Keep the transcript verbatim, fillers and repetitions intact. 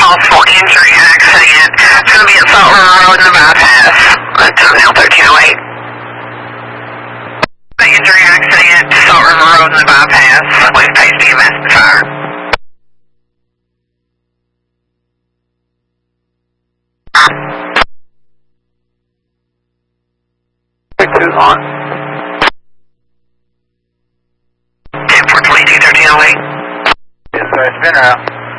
possible injury accident. It's going to be at Salt River Road in the bypass. That's now thirteen oh eight. The injury accident, Salt River Road in the bypass. We've paced E M S and fire. Two on. ten four twenty-two, thirteen oh eight. Yes, sir. Spinner out.